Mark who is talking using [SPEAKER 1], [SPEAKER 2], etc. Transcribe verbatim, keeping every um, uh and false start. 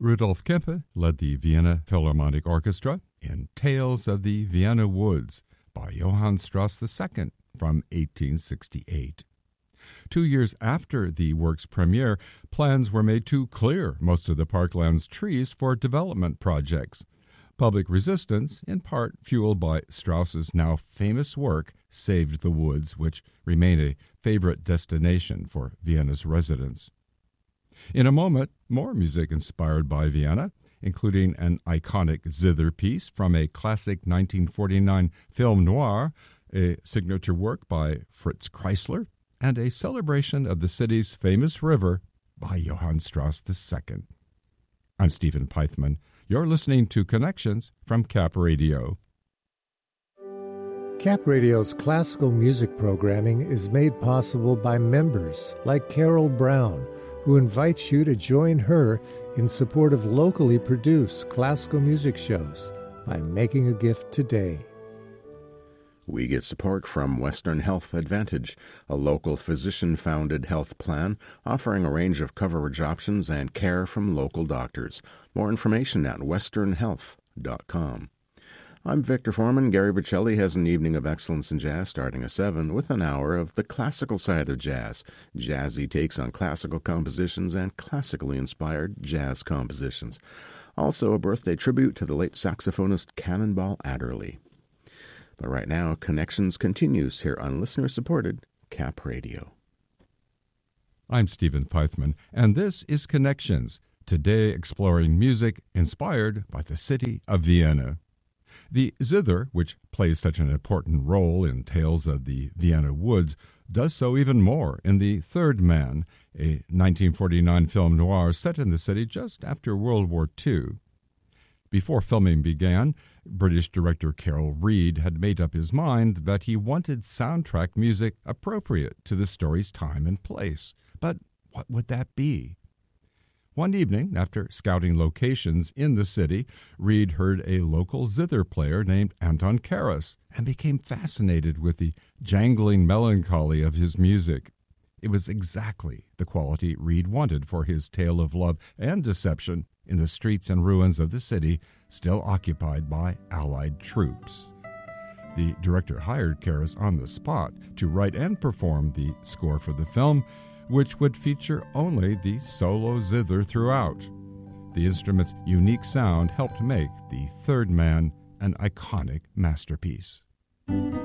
[SPEAKER 1] Rudolf Kempe led the Vienna Philharmonic Orchestra in Tales of the Vienna Woods by Johann Strauss the Second from eighteen sixty-eight. Two years after the work's premiere, plans were made to clear most of the parkland's trees for development projects. Public resistance, in part fueled by Strauss's now famous work, saved the woods, which remain a favorite destination for Vienna's residents. In a moment, more music inspired by Vienna, including an iconic zither piece from a classic nineteen forty-nine film noir, a signature work by Fritz Kreisler, and a celebration of the city's famous river by Johann Strauss the Second. I'm Stephen Peithman. You're listening to Connections from Cap Radio.
[SPEAKER 2] Cap Radio's classical music programming is made possible by members like Carol Brown, who invites you to join her in support of locally produced classical music shows by making a gift today.
[SPEAKER 3] We get support from Western Health Advantage, a local physician-founded health plan offering a range of coverage options and care from local doctors. More information at western health dot com. I'm Victor Foreman. Gary Bocelli has an evening of excellence in jazz starting at seven with an hour of the classical side of jazz, jazzy takes on classical compositions and classically inspired jazz compositions. Also a birthday tribute to the late saxophonist Cannonball Adderley. But right now, Connections continues here on listener-supported Cap Radio.
[SPEAKER 1] I'm Stephen Peithman, and this is Connections, today exploring music inspired by the city of Vienna. The zither, which plays such an important role in Tales of the Vienna Woods, does so even more in The Third Man, a nineteen forty-nine film noir set in the city just after World War Two. Before filming began, British director Carol Reed had made up his mind that he wanted soundtrack music appropriate to the story's time and place. But what would that be? One evening, after scouting locations in the city, Reed heard a local zither player named Anton Karas and became fascinated with the jangling melancholy of his music. It was exactly the quality Reed wanted for his tale of love and deception in the streets and ruins of the city still occupied by Allied troops. The director hired Karas on the spot to write and perform the score for the film, which would feature only the solo zither throughout. The instrument's unique sound helped make The Third Man an iconic masterpiece.